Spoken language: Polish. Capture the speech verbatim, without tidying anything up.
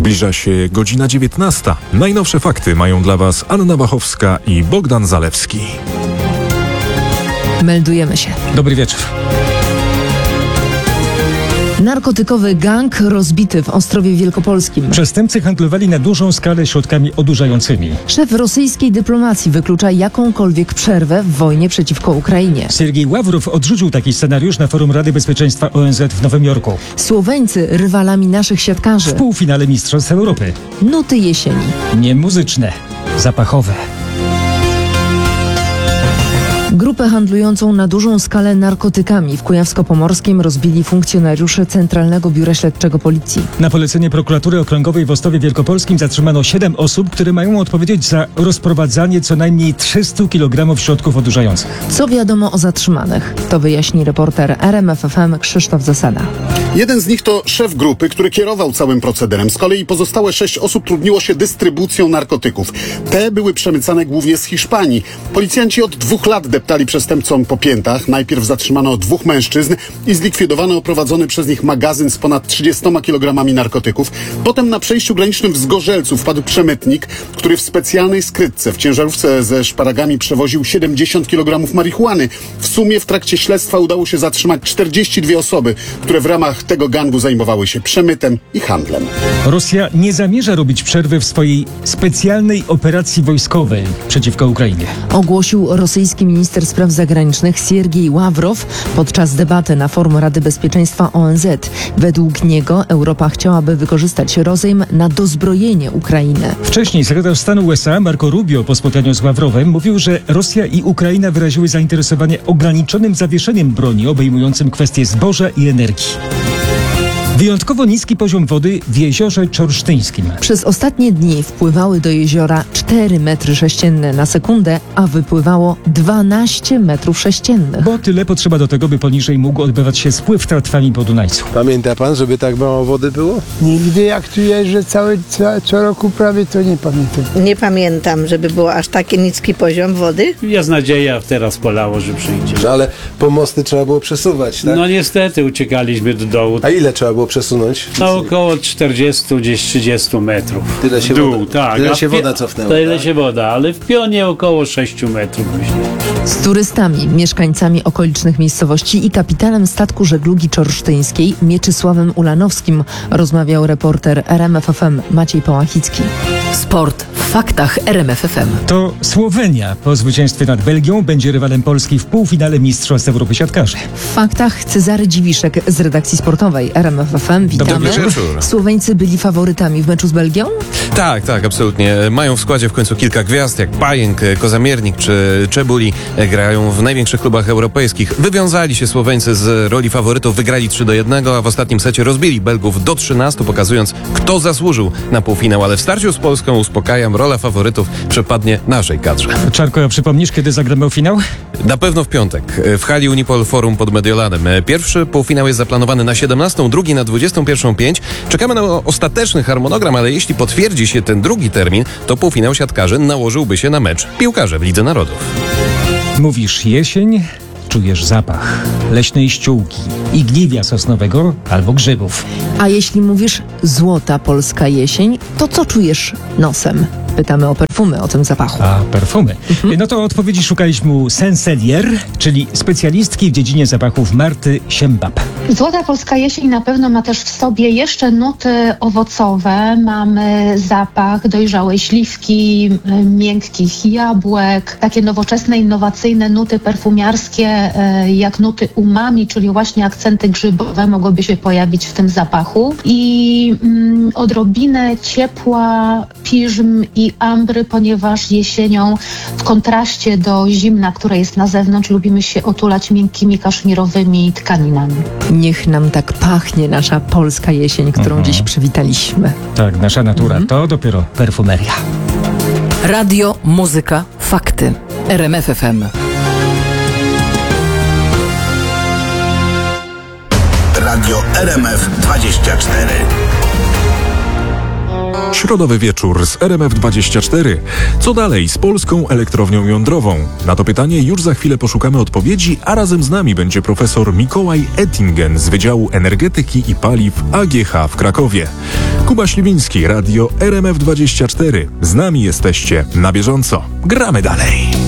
Zbliża się godzina dziewiętnasta. Najnowsze fakty mają dla Was Anna Wachowska i Bogdan Zalewski. Meldujemy się. Dobry wieczór. Narkotykowy gang rozbity w Ostrowie Wielkopolskim. Przestępcy handlowali na dużą skalę środkami odurzającymi. Szef rosyjskiej dyplomacji wyklucza jakąkolwiek przerwę w wojnie przeciwko Ukrainie. Sergiej Ławrow odrzucił taki scenariusz na forum Rady Bezpieczeństwa O N Z w Nowym Jorku. Słoweńcy rywalami naszych siatkarzy. W półfinale Mistrzostw Europy. Nuty jesieni. Nie muzyczne, zapachowe. Grupę handlującą na dużą skalę narkotykami w Kujawsko-Pomorskim rozbili funkcjonariusze Centralnego Biura Śledczego Policji. Na polecenie prokuratury okręgowej w Ostrowie Wielkopolskim zatrzymano siedem osób, które mają odpowiedzieć za rozprowadzanie co najmniej trzysta kilogramów środków odurzających. Co wiadomo o zatrzymanych? To wyjaśni reporter R M F F M Krzysztof Zasada. Jeden z nich to szef grupy, który kierował całym procederem. Z kolei pozostałe sześć osób trudniło się dystrybucją narkotyków. Te były przemycane głównie z Hiszpanii. Policjanci od dwóch lat deptali przestępcom po piętach. Najpierw zatrzymano dwóch mężczyzn i zlikwidowano oprowadzony przez nich magazyn z ponad trzydziestoma kilogramami narkotyków. Potem na przejściu granicznym w Zgorzelcu wpadł przemytnik, który w specjalnej skrytce w ciężarówce ze szparagami przewoził siedemdziesiąt kilogramów marihuany. W sumie w trakcie śledztwa udało się zatrzymać czterdzieści dwie osoby, które w ramach tego gangu zajmowały się przemytem i handlem. Rosja nie zamierza robić przerwy w swojej specjalnej operacji wojskowej przeciwko Ukrainie. Ogłosił rosyjski minister spraw zagranicznych Sergiej Ławrow podczas debaty na forum Rady Bezpieczeństwa O N Z. Według niego Europa chciałaby wykorzystać rozejm na dozbrojenie Ukrainy. Wcześniej sekretarz stanu U S A Marco Rubio po spotkaniu z Ławrowem mówił, że Rosja i Ukraina wyraziły zainteresowanie ograniczonym zawieszeniem broni obejmującym kwestie zboża i energii. Wyjątkowo niski poziom wody w jeziorze Czorsztyńskim. Przez ostatnie dni wpływały do jeziora cztery metry sześcienne na sekundę, a wypływało dwanaście metrów sześciennych. Bo tyle potrzeba do tego, by poniżej mógł odbywać się spływ tratwami po Dunajcu. Pamięta pan, żeby tak mało wody było? Nigdy jak tu jeżdżę cały, co, co roku prawie, to nie pamiętam. Nie pamiętam, żeby było aż taki niski poziom wody. Jest nadzieja, teraz polało, że przyjdzie. No, ale pomosty trzeba było przesuwać, tak? No niestety uciekaliśmy do dołu. A ile trzeba było przesunąć? No około czterdzieści, gdzieś trzydzieści metrów. Tyle się, Dół, woda, tak. tyle A się w pio- woda cofnęła. Tyle tak? się woda, ale w pionie około sześć metrów. Z turystami, mieszkańcami okolicznych miejscowości i kapitanem statku żeglugi czorsztyńskiej Mieczysławem Ulanowskim rozmawiał reporter R M F F M Maciej Połachicki. Sport w faktach R M F F M. To Słowenia po zwycięstwie nad Belgią będzie rywalem Polski w półfinale Mistrzostw Europy siatkarzy. W faktach Cezary Dziwiszek z redakcji sportowej R M F F M. Witamy. Dobry wieczór. Słoweńcy byli faworytami w meczu z Belgią? Tak, tak, absolutnie. Mają w składzie w końcu kilka gwiazd, jak Pajęk, Kozamiernik czy Czebuli. Grają w największych klubach europejskich. Wywiązali się Słoweńcy z roli faworytów, wygrali trzy do jednego, a w ostatnim secie rozbili Belgów do trzynastu, pokazując, kto zasłużył na półfinał. Ale w starciu z Polską, uspokajam, rola faworytów przypadnie naszej kadrze. Czarko, a przypomnisz, kiedy zagramy o finał? Na pewno w piątek w hali Unipol Forum pod Mediolanem. Pierwszy półfinał jest zaplanowany na siedemnastą, drugi na dwudziestą pierwszą pięć. Czekamy na ostateczny harmonogram, ale jeśli potwierdzi się ten drugi termin, to półfinał siatkarzy nałożyłby się na mecz piłkarzy w Lidze Narodów. Mówisz jesień, czujesz zapach leśnej ściółki, igliwia sosnowego albo grzybów. A jeśli mówisz złota polska jesień, to co czujesz nosem? Pytamy o perfumy, o tym zapachu. A, perfumy. Mhm. No to odpowiedzi szukaliśmy u Senselier, czyli specjalistki w dziedzinie zapachów Marty Siembab. Złota polska jesień na pewno ma też w sobie jeszcze nuty owocowe. Mamy zapach dojrzałej śliwki, miękkich jabłek, takie nowoczesne, innowacyjne nuty perfumiarskie, jak nuty umami, czyli właśnie akcenty grzybowe mogłyby się pojawić w tym zapachu. I mm, odrobinę ciepła, piżm i ambry, ponieważ jesienią w kontraście do zimna, które jest na zewnątrz, lubimy się otulać miękkimi kaszmirowymi tkaninami. Niech nam tak pachnie nasza polska jesień, którą Mhm. dziś przywitaliśmy. Tak, nasza natura to dopiero perfumeria. Radio, muzyka, fakty. R M F F M. Radio R M F dwadzieścia cztery. Środowy wieczór z R M F dwadzieścia cztery. Co dalej z polską elektrownią jądrową? Na to pytanie już za chwilę poszukamy odpowiedzi, a razem z nami będzie profesor Mikołaj Ettingen z Wydziału Energetyki i Paliw A G H w Krakowie. Kuba Śliwiński, Radio R M F dwadzieścia cztery. Z nami jesteście na bieżąco. Gramy dalej.